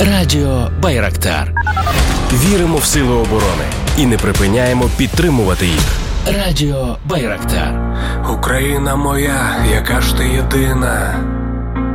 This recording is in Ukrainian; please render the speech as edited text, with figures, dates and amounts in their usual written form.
Радіо Байрактар. Віримо в сили оборони і не припиняємо підтримувати їх. Радіо Байрактар. Україна моя, яка ж ти єдина.